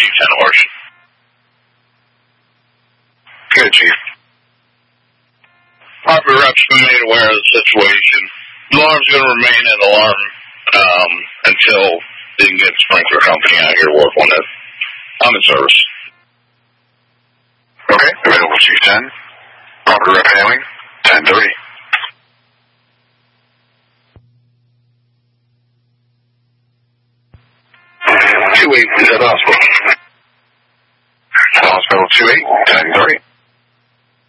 Chief 10 Horse. Good, Chief. Harper reps been made aware of the situation. The alarm's going to remain an alarm until they can get the sprinkler company out here to work on it. I'm in service. Okay, available Chief 10. Proper rep hailing, 10-3. 2-8, is that hospital? Hospital 2-8, 10-3.